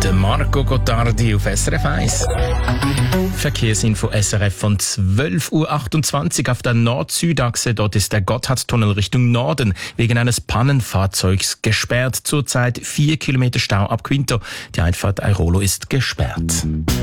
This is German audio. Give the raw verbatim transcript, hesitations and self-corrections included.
Der Marco Gottardi auf S R F eins. Verkehrsinfo S R F von zwölf Uhr achtundzwanzig auf der Nord-Süd-Achse. Dort ist der Gotthardtunnel Richtung Norden wegen eines Pannenfahrzeugs gesperrt. Zurzeit vier Kilometer Stau ab Quinto. Die Einfahrt Airolo ist gesperrt.